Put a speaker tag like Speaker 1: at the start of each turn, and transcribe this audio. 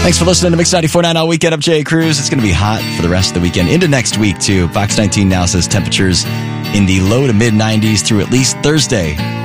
Speaker 1: Thanks for listening to Mix 94.9 all weekend. I'm Jay Cruz. It's going to be hot for the rest of the weekend into next week, too. Fox 19 now says temperatures in the low to mid 90s through at least Thursday.